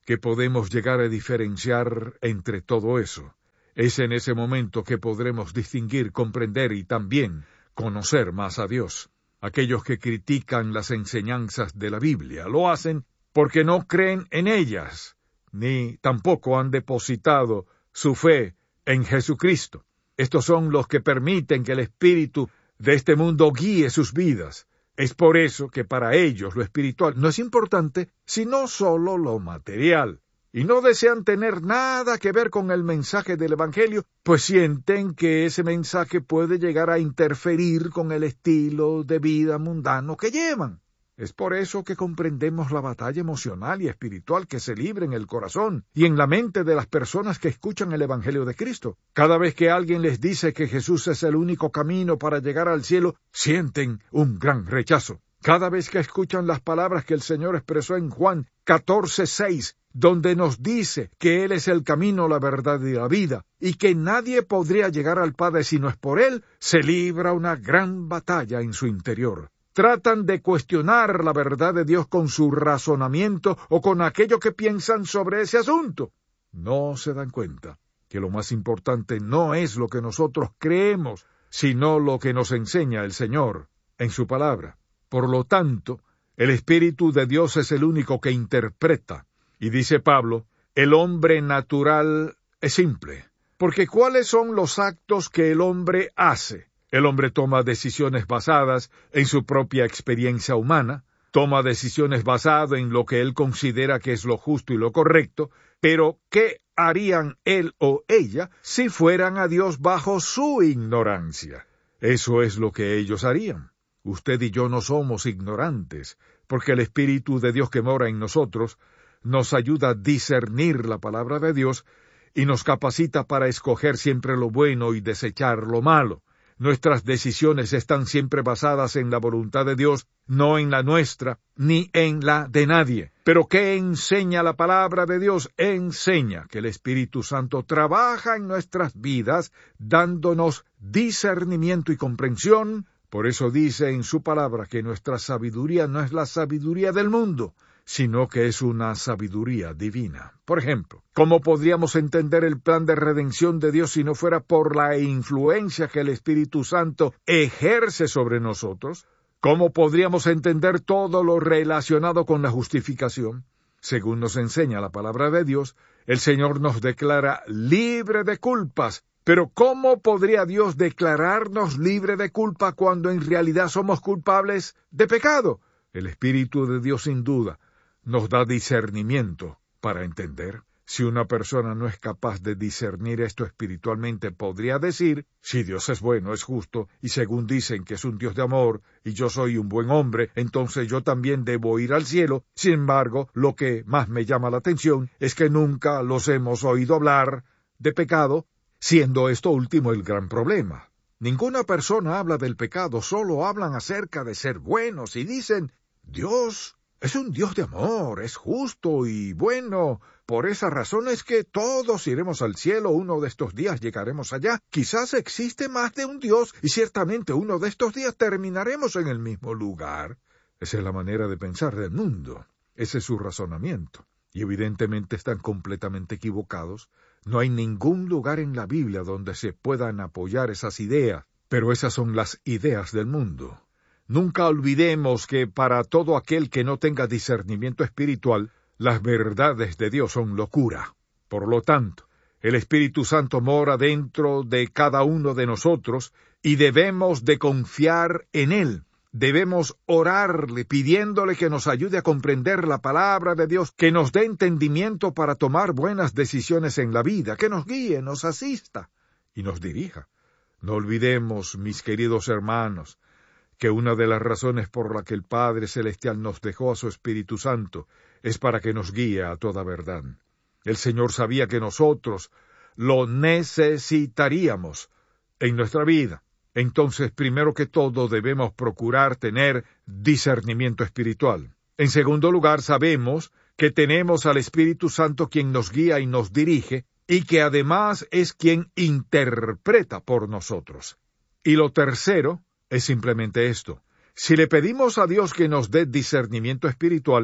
S1: que podemos llegar a diferenciar entre todo eso. Es en ese momento que podremos distinguir, comprender y también conocer más a Dios. Aquellos que critican las enseñanzas de la Biblia lo hacen porque no creen en ellas, ni tampoco han depositado su fe en Jesucristo. Estos son los que permiten que el espíritu de este mundo guíe sus vidas. Es por eso que para ellos lo espiritual no es importante, sino solo lo material. Y no desean tener nada que ver con el mensaje del Evangelio, pues sienten que ese mensaje puede llegar a interferir con el estilo de vida mundano que llevan. Es por eso que comprendemos la batalla emocional y espiritual que se libra en el corazón y en la mente de las personas que escuchan el Evangelio de Cristo. Cada vez que alguien les dice que Jesús es el único camino para llegar al cielo, sienten un gran rechazo. Cada vez que escuchan las palabras que el Señor expresó en Juan catorce seis, donde nos dice que Él es el camino, la verdad y la vida, y que nadie podría llegar al Padre si no es por Él, se libra una gran batalla en su interior. Tratan de cuestionar la verdad de Dios con su razonamiento o con aquello que piensan sobre ese asunto. No se dan cuenta que lo más importante no es lo que nosotros creemos, sino lo que nos enseña el Señor en su palabra. Por lo tanto, el Espíritu de Dios es el único que interpreta. Y dice Pablo, el hombre natural es simple. Porque ¿cuáles son los actos que el hombre hace? El hombre toma decisiones basadas en su propia experiencia humana, toma decisiones basadas en lo que él considera que es lo justo y lo correcto, pero ¿qué harían él o ella si fueran a Dios bajo su ignorancia? Eso es lo que ellos harían. Usted y yo no somos ignorantes, porque el Espíritu de Dios que mora en nosotros nos ayuda a discernir la palabra de Dios y nos capacita para escoger siempre lo bueno y desechar lo malo. Nuestras decisiones están siempre basadas en la voluntad de Dios, no en la nuestra, ni en la de nadie. Pero ¿qué enseña la palabra de Dios? Enseña que el Espíritu Santo trabaja en nuestras vidas, dándonos discernimiento y comprensión. Por eso dice en su palabra que nuestra sabiduría no es la sabiduría del mundo, sino que es una sabiduría divina. Por ejemplo, ¿cómo podríamos entender el plan de redención de Dios si no fuera por la influencia que el Espíritu Santo ejerce sobre nosotros? ¿Cómo podríamos entender todo lo relacionado con la justificación? Según nos enseña la palabra de Dios, el Señor nos declara libre de culpas. Pero ¿cómo podría Dios declararnos libre de culpa cuando en realidad somos culpables de pecado? El Espíritu de Dios sin duda nos da discernimiento para entender. Si una persona no es capaz de discernir esto espiritualmente, podría decir, si Dios es bueno, es justo, y según dicen que es un Dios de amor, y yo soy un buen hombre, entonces yo también debo ir al cielo. Sin embargo, lo que más me llama la atención es que nunca los hemos oído hablar de pecado, siendo esto último el gran problema. Ninguna persona habla del pecado, solo hablan acerca de ser buenos y dicen, Dios es un Dios de amor, es justo y bueno. Por esa razón es que todos iremos al cielo, uno de estos días llegaremos allá. Quizás existe más de un Dios y ciertamente uno de estos días terminaremos en el mismo lugar. Esa es la manera de pensar del mundo. Ese es su razonamiento. Y evidentemente están completamente equivocados. No hay ningún lugar en la Biblia donde se puedan apoyar esas ideas, pero esas son las ideas del mundo. Nunca olvidemos que para todo aquel que no tenga discernimiento espiritual, las verdades de Dios son locura. Por lo tanto, el Espíritu Santo mora dentro de cada uno de nosotros y debemos de confiar en Él. Debemos orarle, pidiéndole que nos ayude a comprender la palabra de Dios, que nos dé entendimiento para tomar buenas decisiones en la vida, que nos guíe, nos asista y nos dirija. No olvidemos, mis queridos hermanos, que una de las razones por la que el Padre Celestial nos dejó a su Espíritu Santo es para que nos guíe a toda verdad. El Señor sabía que nosotros lo necesitaríamos en nuestra vida. Entonces, primero que todo, debemos procurar tener discernimiento espiritual. En segundo lugar, sabemos que tenemos al Espíritu Santo quien nos guía y nos dirige, y que además es quien interpreta por nosotros. Y lo tercero es simplemente esto. Si le pedimos a Dios que nos dé discernimiento espiritual,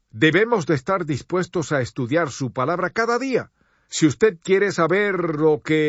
S1: Debemos de estar dispuestos a estudiar su palabra cada día. Si usted quiere saber lo que